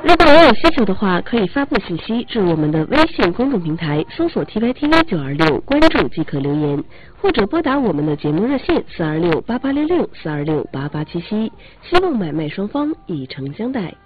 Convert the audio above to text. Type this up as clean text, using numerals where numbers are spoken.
如果您有需求的话，可以发布信息至我们的微信公众平台，搜索 TYTV926，关注即可留言，或者拨打我们的节目热线4268866，4268877，希望买卖双方以诚相待。